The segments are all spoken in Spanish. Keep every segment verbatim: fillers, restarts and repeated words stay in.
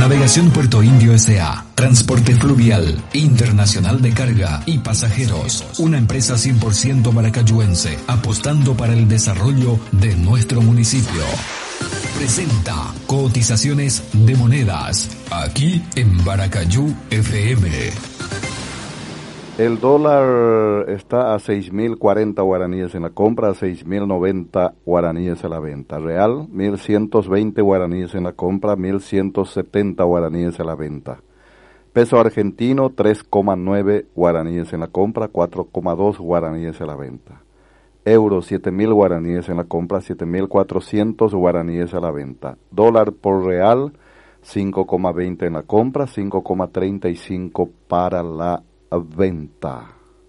Navegación Puerto Indio S A. Transporte fluvial, internacional de carga y pasajeros. Una empresa cien por ciento maracayuense, apostando para el desarrollo de nuestro municipio. Presenta cotizaciones de monedas, aquí en Baracayú F M. El dólar está a seis mil cuarenta guaraníes en la compra, a seis mil noventa guaraníes en la venta. Real, mil ciento veinte guaraníes en la compra, mil ciento setenta guaraníes en la venta. Peso argentino, tres coma nueve guaraníes en la compra, cuatro coma dos guaraníes en la venta. Euro, siete mil guaraníes en la compra, siete mil cuatrocientos guaraníes a la venta. Dólar por real, cinco coma veinte en la compra, cinco coma treinta y cinco para la venta.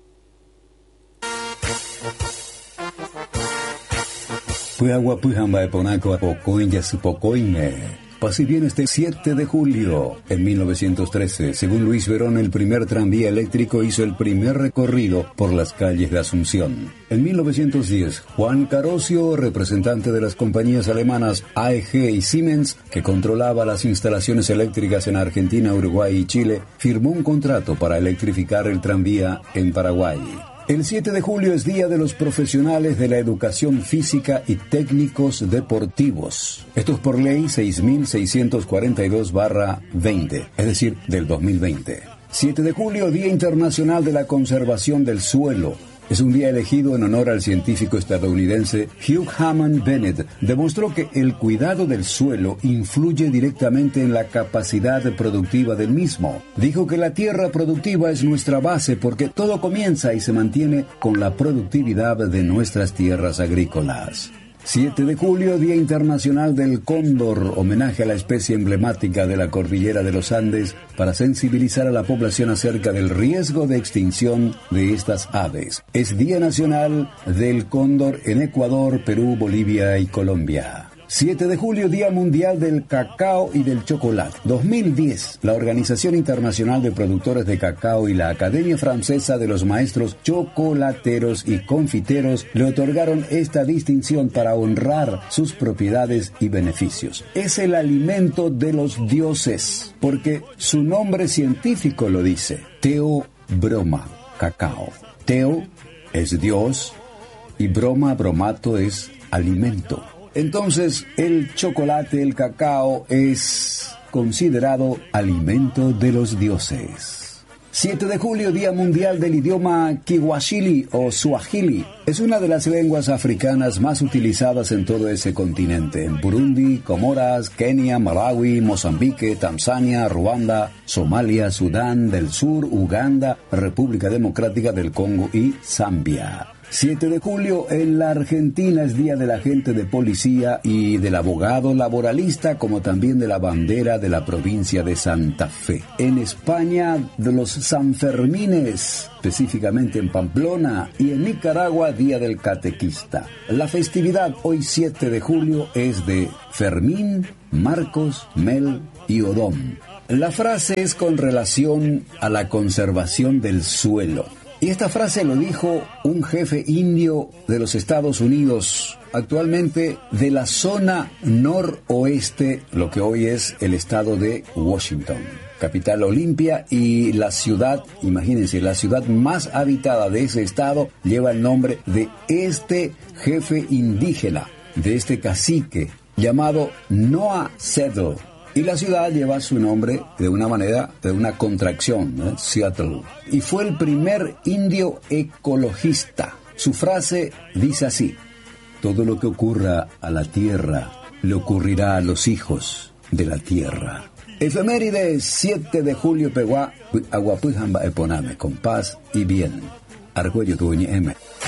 Pase bien este siete de julio. En mil novecientos trece, según Luis Verón, el primer tranvía eléctrico hizo el primer recorrido por las calles de Asunción. En mil novecientos diez, Juan Carosio, representante de las compañías alemanas A E G y Siemens, que controlaba las instalaciones eléctricas en Argentina, Uruguay y Chile, firmó un contrato para electrificar el tranvía en Paraguay. El siete de julio es Día de los Profesionales de la Educación Física y Técnicos Deportivos. Esto es por ley seis mil seiscientos cuarenta y dos barra veinte, es decir, del dos mil veinte. siete de julio, Día Internacional de la Conservación del Suelo. Es un día elegido en honor al científico estadounidense Hugh Hammond Bennett. Demostró que el cuidado del suelo influye directamente en la capacidad productiva del mismo. Dijo que la tierra productiva es nuestra base porque todo comienza y se mantiene con la productividad de nuestras tierras agrícolas. siete de julio, Día Internacional del Cóndor, homenaje a la especie emblemática de la cordillera de los Andes para sensibilizar a la población acerca del riesgo de extinción de estas aves. Es Día Nacional del Cóndor en Ecuador, Perú, Bolivia y Colombia. siete de julio, Día Mundial del Cacao y del Chocolate. dos mil diez, la Organización Internacional de Productores de Cacao y la Academia Francesa de los Maestros Chocolateros y Confiteros le otorgaron esta distinción para honrar sus propiedades y beneficios. Es el alimento de los dioses, porque su nombre científico lo dice. Teobroma, cacao. Teo es Dios y broma, bromato es alimento. Entonces, el chocolate, el cacao, es considerado alimento de los dioses. siete de julio, Día Mundial del Idioma Kiwahili o Swahili. Es una de las lenguas africanas más utilizadas en todo ese continente. En Burundi, Comoras, Kenia, Malawi, Mozambique, Tanzania, Ruanda, Somalia, Sudán del Sur, Uganda, República Democrática del Congo y Zambia. siete de julio, en la Argentina es Día del Agente de Policía y del Abogado Laboralista, como también de la bandera de la provincia de Santa Fe. En España, de los Sanfermines, específicamente en Pamplona, y en Nicaragua, Día del Catequista. La festividad hoy siete de julio es de Fermín, Marcos, Mel y Odón. La frase es con relación a la conservación del suelo. Y esta frase lo dijo un jefe indio de los Estados Unidos, actualmente de la zona noroeste, lo que hoy es el estado de Washington, capital Olimpia, y la ciudad, imagínense, la ciudad más habitada de ese estado lleva el nombre de este jefe indígena, de este cacique, llamado Noah Settle. Y la ciudad lleva su nombre de una manera, de una contracción, ¿no? Seattle. Y fue el primer indio ecologista. Su frase dice así: todo lo que ocurra a la tierra, le ocurrirá a los hijos de la tierra. Efemérides, siete de julio, Peguá, Aguapujamba, Eponame, con paz y bien. Argüello Tuñe M.